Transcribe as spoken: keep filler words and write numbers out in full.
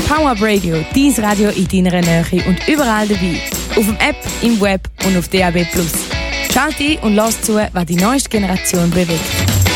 PowerUp Radio, dein Radio in deiner Nähe und überall dabei. Auf dem App, im Web und auf D A B plus. Schalt ein und lass zu, was die neueste Generation bewegt.